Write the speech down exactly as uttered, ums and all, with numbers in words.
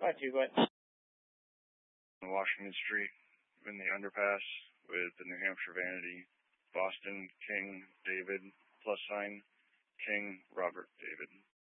Five two, go ahead. On Washington Street in the underpass with the New Hampshire Vanity, Boston, King, David, plus sign, King, Robert, David.